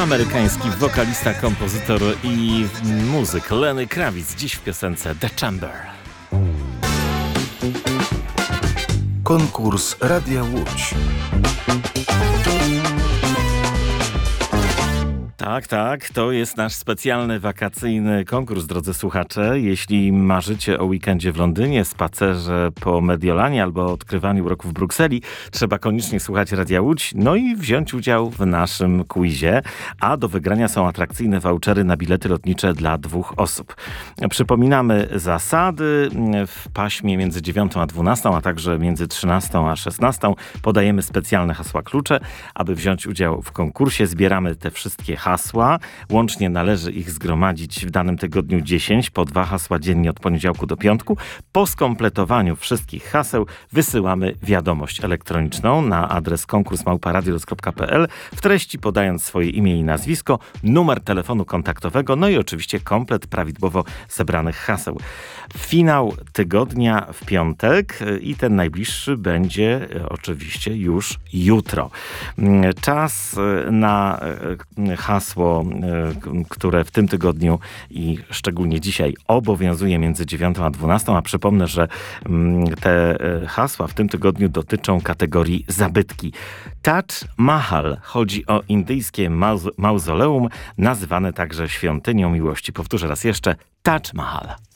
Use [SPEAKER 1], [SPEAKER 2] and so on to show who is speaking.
[SPEAKER 1] Amerykański wokalista, kompozytor i muzyk Lenny Kravitz dziś w piosence The Chamber.
[SPEAKER 2] Konkurs Radia Łódź.
[SPEAKER 1] Tak, to jest nasz specjalny wakacyjny konkurs, drodzy słuchacze. Jeśli marzycie o weekendzie w Londynie, spacerze po Mediolanie albo odkrywaniu roku w Brukseli, trzeba koniecznie słuchać Radia Łódź, no i wziąć udział w naszym quizie. A do wygrania są atrakcyjne vouchery na bilety lotnicze dla 2 osób. Przypominamy zasady. W paśmie między 9 a 12, a także między 13 a 16 podajemy specjalne hasła klucze. Aby wziąć udział w konkursie, zbieramy te wszystkie hasła. Łącznie należy ich zgromadzić w danym tygodniu 10, po 2 hasła dziennie od poniedziałku do piątku. Po skompletowaniu wszystkich haseł wysyłamy wiadomość elektroniczną na adres konkurs@radioluz.pl, w treści podając swoje imię i nazwisko, numer telefonu kontaktowego, no i oczywiście komplet prawidłowo zebranych haseł. Finał tygodnia w piątek i ten najbliższy będzie oczywiście już jutro. Czas na hasło, które w tym tygodniu i szczególnie dzisiaj obowiązuje między 9 a 12, a przypomnę, że te hasła w tym tygodniu dotyczą kategorii zabytki. Taj Mahal. Chodzi o indyjskie mauzoleum, nazywane także świątynią miłości. Powtórzę raz jeszcze. Taj Mahal.